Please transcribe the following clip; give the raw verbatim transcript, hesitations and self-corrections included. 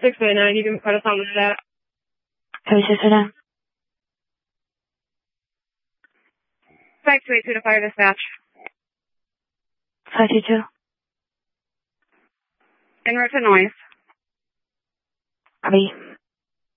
six nine nine, you can put us on the set. Code six nine nine. five two eight two to fire dispatch. five two two. En route to noise. Copy.